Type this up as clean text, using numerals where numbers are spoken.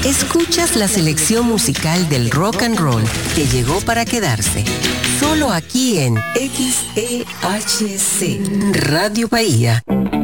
Escuchas la selección musical del rock and roll que llegó para quedarse. Solo aquí en XEHC Radio Bahía.